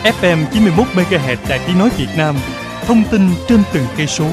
FM 91 MHz Đài Tiếng nói Việt Nam. Thông tin trên từng cây số.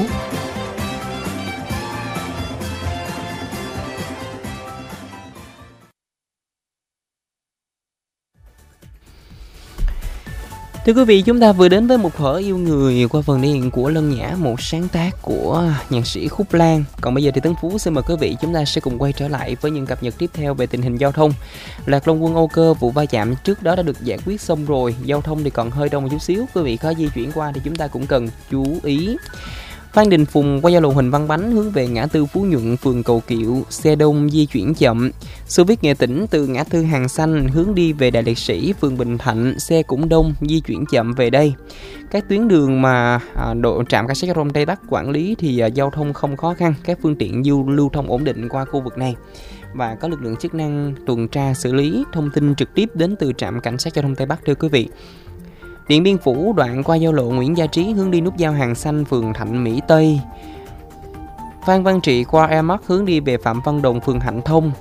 Thưa quý vị, chúng ta vừa đến với một thuở yêu người qua phần thể hiện của Lân Nhã, một sáng tác của nhạc sĩ Khúc Lan. Còn bây giờ thì Tấn Phú xin mời quý vị chúng ta sẽ cùng quay trở lại với những cập nhật tiếp theo về tình hình giao thông. Lạc Long Quân, Âu Cơ, vụ va chạm trước đó đã được giải quyết xong rồi, giao thông thì còn hơi đông một chút xíu. Quý vị có di chuyển qua thì chúng ta cũng cần chú ý. Phan Đình Phùng qua giao lộ Huỳnh Văn Bánh hướng về ngã tư Phú Nhuận, phường Cầu Kiệu, xe đông di chuyển chậm. Xô viết Nghệ Tĩnh từ ngã tư Hàng Xanh hướng đi về Đại Liệt Sĩ, phường Bình Thạnh, xe cũng đông, di chuyển chậm về đây. Các tuyến đường mà đội trạm cảnh sát giao thông Tây Bắc quản lý thì giao thông không khó khăn, các phương tiện lưu thông ổn định qua khu vực này và có lực lượng chức năng tuần tra xử lý. Thông tin trực tiếp đến từ trạm cảnh sát giao thông Tây Bắc thưa quý vị. Điện Biên Phủ đoạn qua giao lộ Nguyễn Gia Trí hướng đi nút giao Hàng Xanh, phường Thạnh Mỹ Tây. Phan Văn Trị qua Airmark hướng đi về Phạm Văn Đồng, phường Hạnh Thông.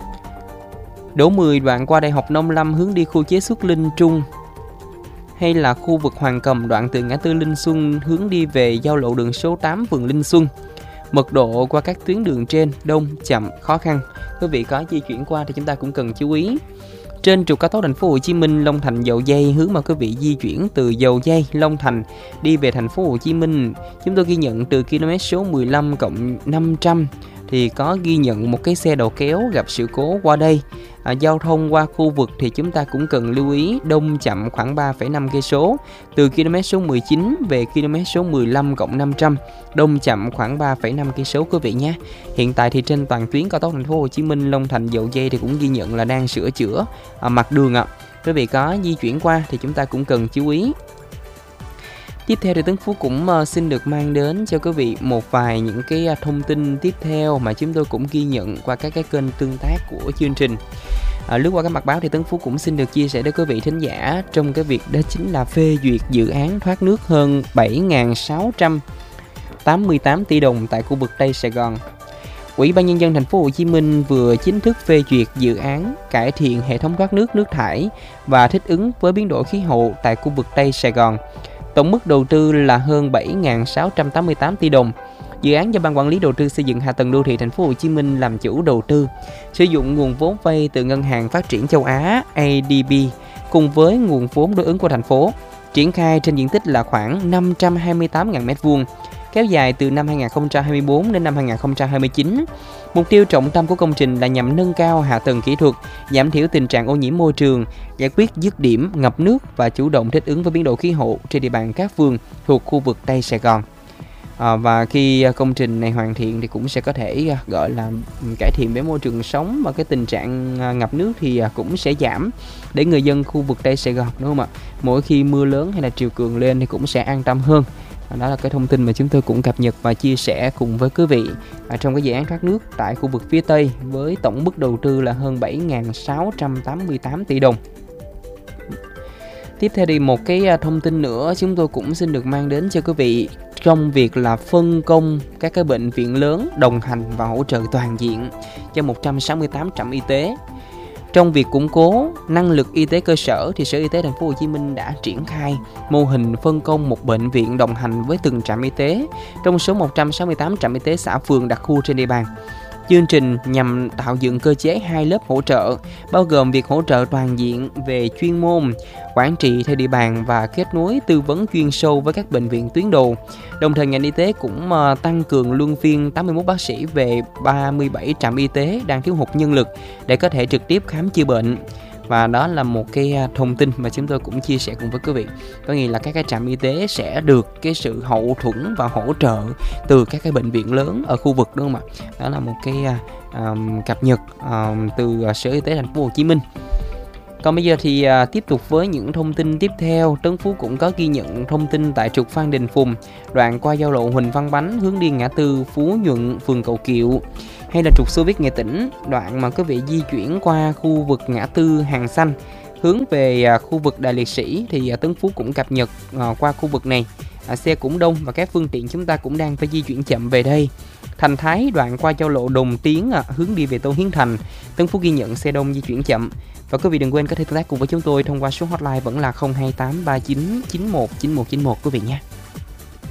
Đỗ 10 đoạn qua Đại học Nông Lâm hướng đi khu chế xuất Linh Trung. Hay là khu vực Hoàng Cầm đoạn từ ngã tư Linh Xuân hướng đi về giao lộ đường số 8, phường Linh Xuân. Mật độ qua các tuyến đường trên đông, chậm, khó khăn. Quý vị có di chuyển qua thì chúng ta cũng cần chú ý. Trên trục cao tốc Thành phố Hồ Chí Minh Long Thành Dầu Giây, hướng mà quý vị di chuyển từ Dầu Giây Long Thành đi về Thành phố Hồ Chí Minh, chúng tôi ghi nhận từ km số 15+500 thì có ghi nhận một cái xe đầu kéo gặp sự cố qua đây. Giao thông qua khu vực thì chúng ta cũng cần lưu ý, đông chậm khoảng 3,5 cây số. Từ km số 19 về km số 15+500, đông chậm khoảng 3,5 cây số quý vị nhé. Hiện tại thì trên toàn tuyến cao tốc Thành phố Hồ Chí Minh Long Thành Dầu Giây thì cũng ghi nhận là đang sửa chữa mặt đường ạ. Quý vị có di chuyển qua thì chúng ta cũng cần chú ý. Tiếp theo thì Tấn Phú cũng xin được mang đến cho quý vị một vài những cái thông tin tiếp theo mà chúng tôi cũng ghi nhận qua các cái kênh tương tác của chương trình. Lướt qua các mặt báo thì Tấn Phú cũng xin được chia sẻ đến quý vị thính giả trong cái việc đó chính là phê duyệt dự án thoát nước hơn 7.688 tỷ đồng tại khu vực Tây Sài Gòn. Ủy ban Nhân dân Thành phố Hồ Chí Minh vừa chính thức phê duyệt dự án cải thiện hệ thống thoát nước, nước thải và thích ứng với biến đổi khí hậu tại khu vực Tây Sài Gòn. Tổng mức đầu tư là hơn 7.688 tỷ đồng. Dự án do Ban Quản lý Đầu tư Xây dựng Hạ tầng Đô thị Thành phố Hồ Chí Minh làm chủ đầu tư, sử dụng nguồn vốn vay từ Ngân hàng Phát triển Châu Á ADB cùng với nguồn vốn đối ứng của thành phố, triển khai trên diện tích là khoảng 528.000 m2, kéo dài từ năm 2024 đến năm 2029. Mục tiêu trọng tâm của công trình là nhằm nâng cao hạ tầng kỹ thuật, giảm thiểu tình trạng ô nhiễm môi trường, giải quyết dứt điểm ngập nước và chủ động thích ứng với biến đổi khí hậu trên địa bàn các phường thuộc khu vực Tây Sài Gòn. Và khi công trình này hoàn thiện thì cũng sẽ có thể gọi là cải thiện về môi trường sống, và cái tình trạng ngập nước thì cũng sẽ giảm để người dân khu vực Tây Sài Gòn, đúng không ạ? Mỗi khi mưa lớn hay là triều cường lên thì cũng sẽ an tâm hơn. Đó là cái thông tin mà chúng tôi cũng cập nhật và chia sẻ cùng với quý vị trong cái dự án thoát nước tại khu vực phía Tây với tổng mức đầu tư là hơn 7.688 tỷ đồng. Tiếp theo thì một cái thông tin nữa chúng tôi cũng xin được mang đến cho quý vị trong việc là phân công các cái bệnh viện lớn đồng hành và hỗ trợ toàn diện cho 168 trạm y tế. Trong việc củng cố năng lực y tế cơ sở thì Sở Y tế Thành phố Hồ Chí Minh đã triển khai mô hình phân công một bệnh viện đồng hành với từng trạm y tế trong số 168 trạm y tế xã phường đặc khu trên địa bàn. Chương trình nhằm tạo dựng cơ chế 2 lớp hỗ trợ, bao gồm việc hỗ trợ toàn diện về chuyên môn, quản trị theo địa bàn và kết nối tư vấn chuyên sâu với các bệnh viện tuyến đầu. Đồng thời ngành y tế cũng tăng cường luân phiên 81 bác sĩ về 37 trạm y tế đang thiếu hụt nhân lực để có thể trực tiếp khám chữa bệnh. Và đó là một cái thông tin mà chúng tôi cũng chia sẻ cùng với quý vị. Có nghĩa là các cái trạm y tế sẽ được cái sự hậu thuẫn và hỗ trợ từ các cái bệnh viện lớn ở khu vực, đúng không ạ? Đó là một cái cập nhật từ Sở Y tế Thành phố Hồ Chí Minh. Còn bây giờ thì tiếp tục với những thông tin tiếp theo. Tấn Phú cũng có ghi nhận thông tin tại trục Phan Đình Phùng, đoạn qua giao lộ Huỳnh Văn Bánh hướng đi ngã tư Phú Nhuận, phường Cầu Kiệu, hay là trục Xô Viết Nghệ Tĩnh, đoạn mà quý vị di chuyển qua khu vực ngã tư Hàng Xanh hướng về khu vực Đại Liệt Sĩ thì Tấn Phú cũng cập nhật qua khu vực này. Xe cũng đông và các phương tiện chúng ta cũng đang phải di chuyển chậm về đây. Thành Thái đoạn qua giao lộ Đồng Tiến hướng đi về Tô Hiến Thành, Tấn Phú ghi nhận xe đông di chuyển chậm. Và quý vị đừng quên có thể tương tác cùng với chúng tôi thông qua số hotline vẫn là 028 39 91 9191 quý vị nhé.